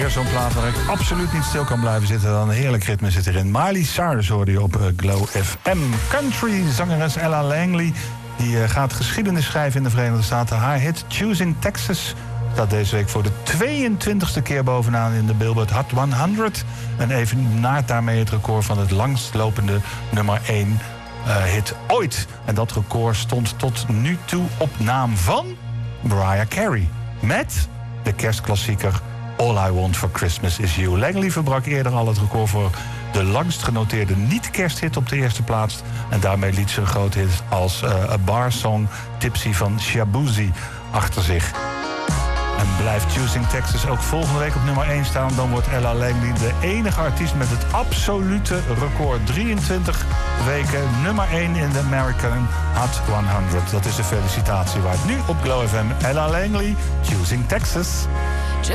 Zo'n plaat waar ik absoluut niet stil kan blijven zitten. Dan een heerlijk ritme zit erin. Miley Cyrus hoorde je op Glow FM. Country zangeres Ella Langley. Die gaat geschiedenis schrijven in de Verenigde Staten. Haar hit Choosing Texas staat deze week voor de 22e keer bovenaan in de Billboard Hot 100. En evenaart daarmee het record van het langstlopende nummer 1 hit ooit. En dat record stond tot nu toe op naam van Mariah Carey. Met de kerstklassieker All I Want for Christmas Is You. Langley verbrak eerder al het record voor de langst genoteerde niet-kersthit op de eerste plaats. En daarmee liet ze een groot hit als A Bar Song Tipsy van Shabuzi achter zich. En blijft Choosing Texas ook volgende week op nummer 1 staan. Dan wordt Ella Langley de enige artiest met het absolute record. 23 weken nummer 1 in de American Hot 100. Dat is de felicitatie waar het nu op Glow FM. Ella Langley, Choosing Texas.